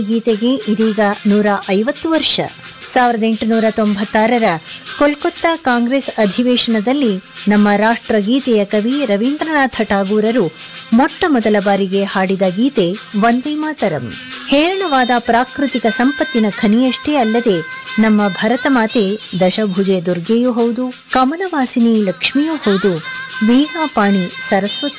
ಗೀತೆಗೆ ಇದೀಗ 150 ವರ್ಷ. 1896ರ ಕೋಲ್ಕತ್ತಾ ಕಾಂಗ್ರೆಸ್ ಅಧಿವೇಶನದಲ್ಲಿ ನಮ್ಮ ರಾಷ್ಟ್ರಗೀತೆಯ ಕವಿ ರವೀಂದ್ರನಾಥ ಠಾಗೂರರು ಮೊಟ್ಟ ಮೊದಲ ಬಾರಿಗೆ ಹಾಡಿದ ಗೀತೆ ವಂದೇ ಮಾತರಂ. ಹೇರಳವಾದ ಪ್ರಾಕೃತಿಕ ಸಂಪತ್ತಿನ ಖನಿಯಷ್ಟೇ ಅಲ್ಲದೆ ನಮ್ಮ ಭರತ ಮಾತೆ ದಶಭುಜೆ ದುರ್ಗೆಯೂ ಹೌದು, ಕಮಲವಾಸಿನಿ ಲಕ್ಷ್ಮಿಯೂ ಹೌದು, ವೀಣಾಪಾಣಿ ಸರಸ್ವತಿ